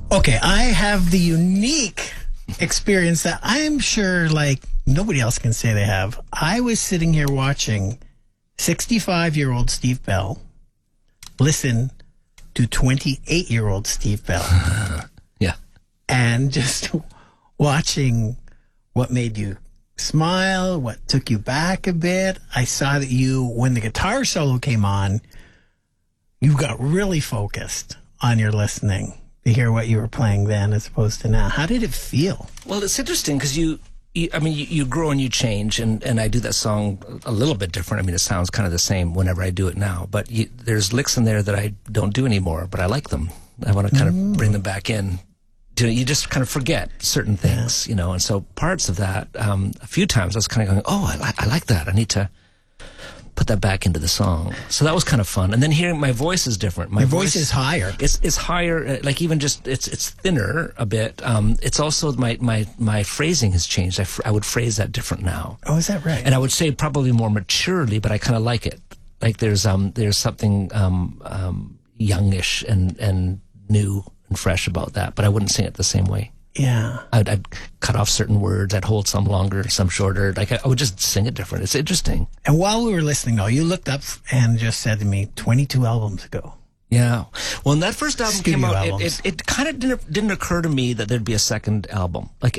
Okay, I have the unique experience that I'm sure like nobody else can say they have. I was sitting here watching 65-year-old Steve Bell listen to 28-year-old Steve Bell. Yeah. And just watching what made you smile, what took you back a bit. I saw that you, when the guitar solo came on, you got really focused on your listening to hear what you were playing then as opposed to now. How did it feel? Well, it's interesting because you grow and you change, and I do that song a little bit different. I mean, it sounds kind of the same whenever I do it now, but there's licks in there that I don't do anymore, but I like them. I want to kind of bring them back in. You just kind of forget certain things, you know, and so parts of that, a few times I was kind of going, oh, I like that. I need to put that back into the song. So that was kind of fun. And then hearing my voice is different. My voice is higher. It's higher, like even just, it's thinner a bit. It's also, my phrasing has changed. I would phrase that different now. Oh, is that right? And I would say probably more maturely, but I kind of like it. Like there's something, youngish and new and fresh about that, but I wouldn't sing it the same way. Yeah. I'd cut off certain words. I'd hold some longer, some shorter. Like I would just sing it different. It's interesting. And while we were listening, though, you looked up and just said to me, 22 albums ago. Yeah. Well, when that first album Studio came out, albums. it kind of didn't occur to me that there'd be a second album. Like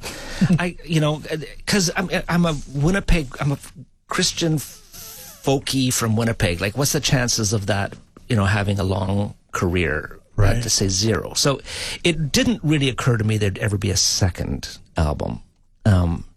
because I'm a Christian folky from Winnipeg. Like, what's the chances of that, having a long career? Right. To say zero. So it didn't really occur to me there'd ever be a second album.